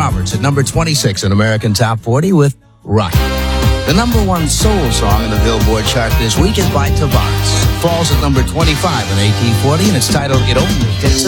Roberts at number 26 in American Top 40 with Rock. The number one soul song in the Billboard chart this week is by Tavares. Falls at number 25 in 1840, and it's titled It Only Takes a